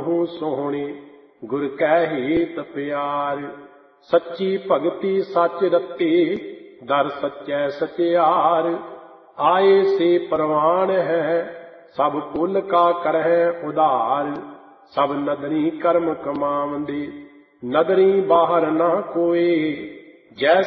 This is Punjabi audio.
ਬਹੁ ਸੋਹਣੀ ਗੁਰ ਕੈ ਹੀਤ ਪਿਆਰ। ਸੱਚੀ ਭਗਤੀ ਸੱਚ ਰਤੀ ਦਰ ਸੱਚੈ ਸਚਿਆਰ। ਆਏ ਸੇ ਪ੍ਰਵਾਨ ਹੈ ਸਭ ਕੁਲ ਕਾ ਕਰਹਿ ਉਧਾਰ। ਸਭ ਨਦਰੀ ਕਰਮ ਕਮਾਵੰਦੇ ਨਦਰੀ ਬਾਹਰ ਨਾ ਕੋਏ। ਜੈ